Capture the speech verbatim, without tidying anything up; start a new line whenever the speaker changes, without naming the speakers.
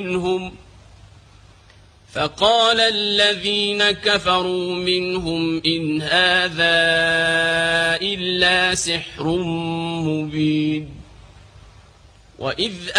منهم فقال الذين كفروا منهم إن هذا إلا سحر مبين. وإذ